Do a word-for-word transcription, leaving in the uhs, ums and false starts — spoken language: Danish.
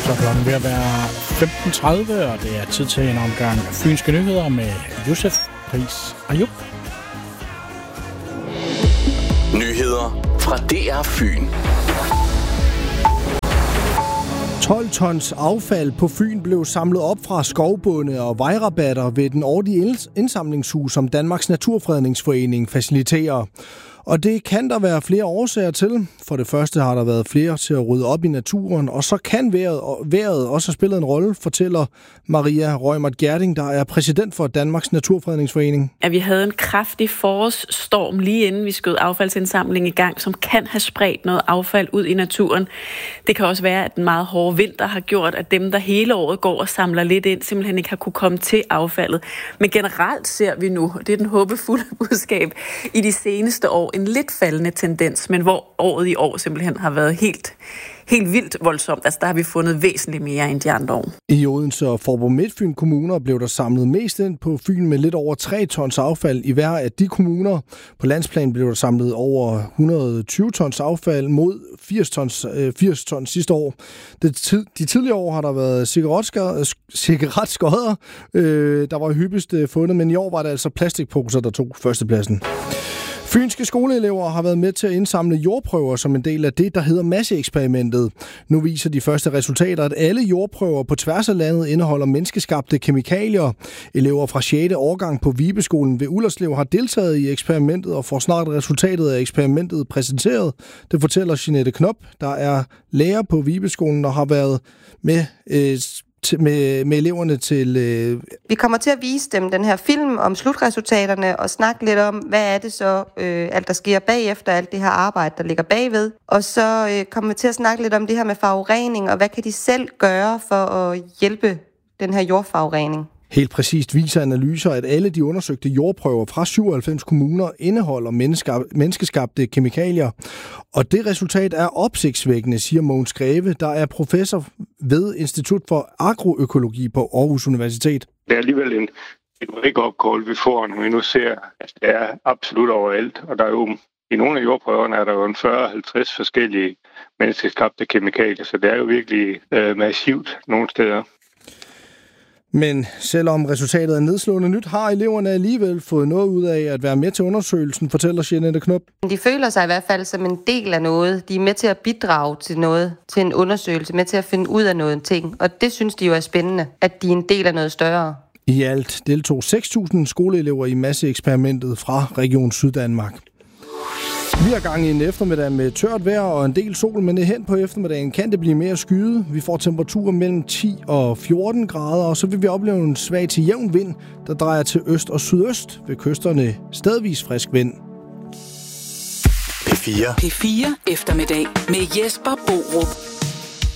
Så er klokken ved at være femten tredive, og det er tid til en omgang Fynske Nyheder med Josef Pris Ayub. Nyheder fra D R Fyn. tolv tons affald på Fyn blev samlet op fra skovbunde og vejrabatter ved den årlige indsamlingshus, som Danmarks Naturfredningsforening faciliterer. Og det kan der være flere årsager til. For det første har der været flere til at rydde op i naturen, og så kan vejret, vejret også have spillet en rolle, fortæller Maria Røgmert Gjerding, der er præsident for Danmarks Naturfredningsforening. At vi havde en kraftig forårsstorm lige inden vi skød affaldsindsamling i gang, som kan have spredt noget affald ud i naturen. Det kan også være, at den meget hårde vinter har gjort, at dem, der hele året går og samler lidt ind, simpelthen ikke har kunne komme til affaldet. Men generelt ser vi nu, det er den håbefulde budskab, i de seneste år, en lidt faldende tendens, men hvor året i år simpelthen har været helt, helt vildt voldsomt. Altså, der har vi fundet væsentligt mere end de andre år. I Odense og Faaborg Midtfyn kommuner blev der samlet mest ind på Fyn med lidt over tre tons affald i hver af de kommuner. På landsplan blev der samlet over et hundrede og tyve tons affald mod firs tons, øh, firs tons sidste år. Det tid, de tidligere år har der været cigaretskodder, øh, der var hyppigst fundet, men i år var det altså plastikposer, der tog førstepladsen. Fynske skoleelever har været med til at indsamle jordprøver som en del af det, der hedder masseeksperimentet. Nu viser de første resultater, at alle jordprøver på tværs af landet indeholder menneskeskabte kemikalier. Elever fra sjette årgang på Vibeskolen ved Ullerslev har deltaget i eksperimentet og får snart resultatet af eksperimentet præsenteret. Det fortæller Jeanette Knop, der er lærer på Vibeskolen og har været med øh, Med, med eleverne til... Øh... Vi kommer til at vise dem den her film om slutresultaterne og snakke lidt om, hvad er det så, øh, alt der sker bagefter, alt det her arbejde, der ligger bagved. Og så øh, kommer vi til at snakke lidt om det her med forurening, og hvad kan de selv gøre for at hjælpe den her jordforurening. Helt præcist viser analyser, at alle de undersøgte jordprøver fra syvoghalvfems kommuner indeholder menneskeskabte kemikalier. Og det resultat er opsigtsvækkende, siger Mogens Greve, der er professor ved Institut for Agroøkologi på Aarhus Universitet. Det er alligevel en et wake-up-call, vi får, når vi nu ser, at det er absolut overalt. Og der er jo, i nogle af jordprøverne er der jo en fyrre til halvtreds forskellige menneskeskabte kemikalier, så det er jo virkelig øh, massivt nogle steder. Men selvom resultatet er nedslående nyt, har eleverne alligevel fået noget ud af at være med til undersøgelsen, fortæller Jeanette Knop. De føler sig i hvert fald som en del af noget. De er med til at bidrage til noget, til en undersøgelse, med til at finde ud af noget ting. Og det synes de jo er spændende, at de er en del af noget større. I alt deltog seks tusind skoleelever i masseeksperimentet fra Region Syddanmark. Vi har gang i en eftermiddag med tørt vejr og en del sol, men hen på eftermiddagen kan det blive mere skyet. Vi får temperaturer mellem ti og fjorten grader, og så vil vi opleve en svag til jævn vind, der drejer til øst og sydøst. Ved kysterne stedvis frisk vind. P fire. P fire eftermiddag med Jesper Borup.